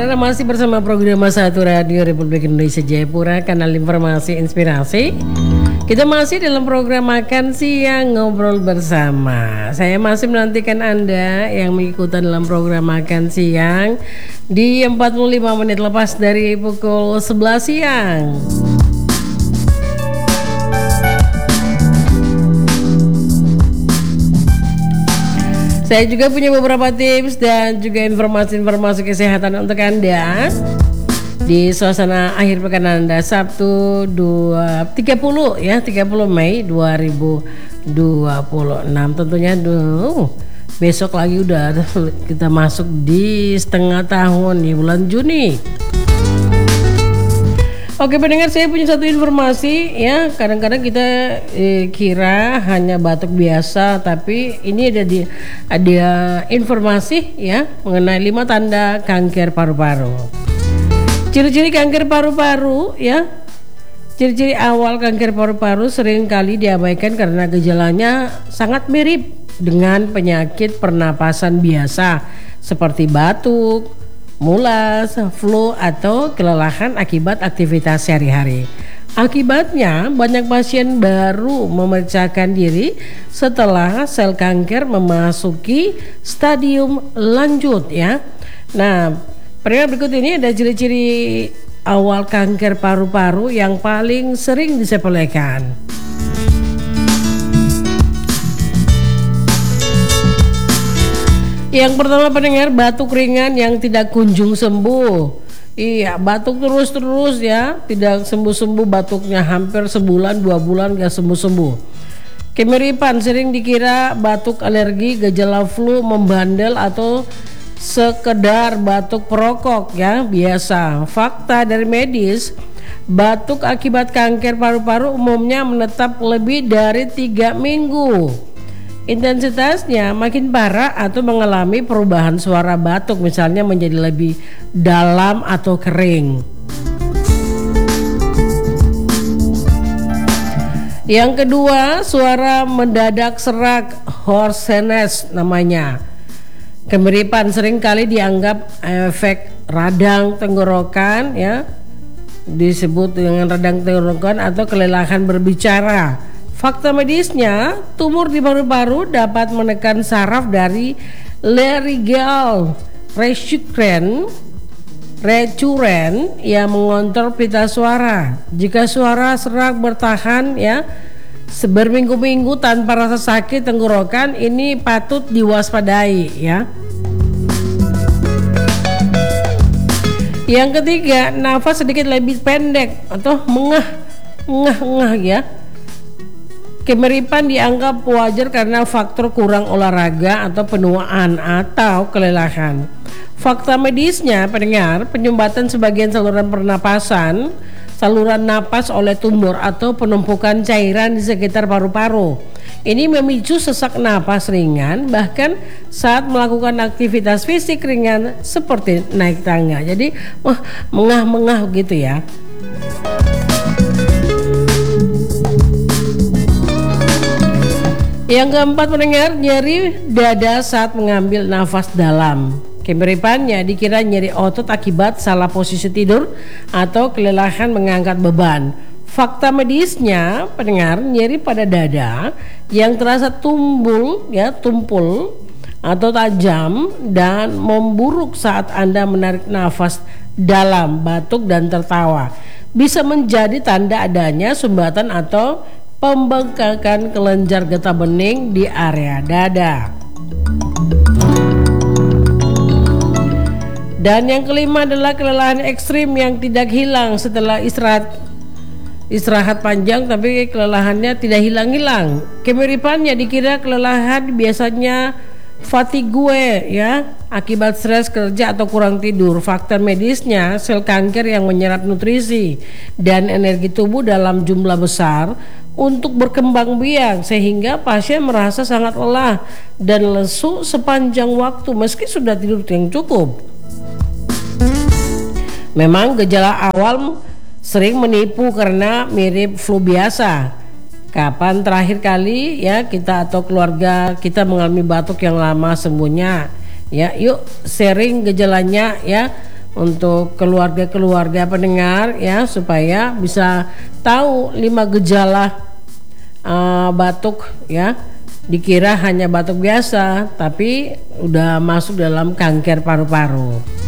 Anda masih bersama program Satu Radio Republik Indonesia Jayapura, kanal informasi inspirasi. Kita masih dalam program Makan Siang Ngobrol Bersama. Saya masih menantikan Anda yang mengikuti dalam program Makan Siang di 45 menit lepas dari pukul 11 siang. Saya juga punya beberapa tips dan juga informasi-informasi kesehatan untuk Anda di suasana akhir pekan Anda Sabtu 30 Mei 2026. Tentunya besok lagi udah kita masuk di setengah tahun di bulan Juni. Oke pendengar, saya punya satu informasi ya. Kadang-kadang kita kira hanya batuk biasa, tapi ini ada informasi ya mengenai 5 tanda kanker paru-paru. Ciri-ciri kanker paru-paru ya. Ciri-ciri awal kanker paru-paru seringkali diabaikan karena gejalanya sangat mirip dengan penyakit pernapasan biasa seperti batuk, mulas, flu, atau kelelahan akibat aktivitas sehari-hari. Akibatnya banyak pasien baru memeriksakan diri setelah sel kanker memasuki stadium lanjut ya. Nah, berikut ini ada ciri-ciri awal kanker paru-paru yang paling sering disepelekan. Yang pertama pendengar, batuk ringan yang tidak kunjung sembuh. Iya, batuk terus ya, tidak sembuh-sembuh batuknya, hampir sebulan 2 bulan gak sembuh-sembuh. Kemiripan, sering dikira batuk alergi, gejala flu, membandel, atau sekedar batuk perokok ya, biasa. Fakta dari medis, batuk akibat kanker paru-paru umumnya menetap lebih dari 3 minggu. Intensitasnya makin parah atau mengalami perubahan suara batuk, misalnya menjadi lebih dalam atau kering. Yang kedua, suara mendadak serak, hoarseness namanya. Kemiripan seringkali dianggap efek radang tenggorokan ya, disebut dengan radang tenggorokan atau kelelahan berbicara. Fakta medisnya, tumor di paru-paru dapat menekan saraf dari laryngeal recurrent yang mengontrol pita suara. Jika suara serak bertahan ya berminggu-minggu tanpa rasa sakit tenggorokan, ini patut diwaspadai ya. Yang ketiga, nafas sedikit lebih pendek atau mengah ya. Kemiripan dianggap wajar karena faktor kurang olahraga atau penuaan atau kelelahan. Fakta medisnya pendengar, penyumbatan sebagian saluran pernapasan, saluran napas oleh tumor atau penumpukan cairan di sekitar paru-paru. Ini memicu sesak napas ringan bahkan saat melakukan aktivitas fisik ringan seperti naik tangga. Jadi mengah-mengah gitu ya. Yang keempat pendengar, nyeri dada saat mengambil nafas dalam. Kemiripannya dikira nyeri otot akibat salah posisi tidur atau kelelahan mengangkat beban. Fakta medisnya pendengar, nyeri pada dada yang terasa tumpul atau tajam dan memburuk saat Anda menarik nafas dalam, batuk dan tertawa bisa menjadi tanda adanya sumbatan atau pembengkakan kelenjar getah bening di area dada. Dan yang kelima adalah kelelahan ekstrim yang tidak hilang setelah istirahat panjang, tapi kelelahannya tidak hilang-hilang. Kemiripannya dikira kelelahan biasanya fatigue ya, akibat stres kerja atau kurang tidur. Fakta medisnya, sel kanker yang menyerap nutrisi dan energi tubuh dalam jumlah besar untuk berkembang biak sehingga pasien merasa sangat lelah dan lesu sepanjang waktu meski sudah tidur yang cukup. Memang gejala awal sering menipu karena mirip flu biasa. Kapan terakhir kali ya kita atau keluarga kita mengalami batuk yang lama sembuhnya? Ya, yuk sharing gejalanya ya. untuk keluarga-keluarga pendengar ya, supaya bisa tahu 5 gejala batuk ya. Dikira hanya batuk biasa, tapi udah masuk dalam kanker paru-paru.